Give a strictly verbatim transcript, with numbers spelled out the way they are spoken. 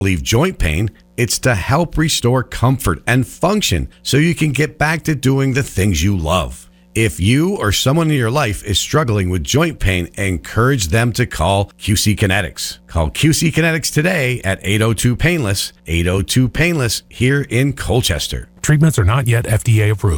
relieve joint pain, it's to help restore comfort and function so you can get back to doing the things you love. If you or someone in your life is struggling with joint pain, encourage them to call Q C Kinetics. Call Q C Kinetics today at eight oh two painless, eight oh two painless here in Colchester. Treatments are not yet F D A approved.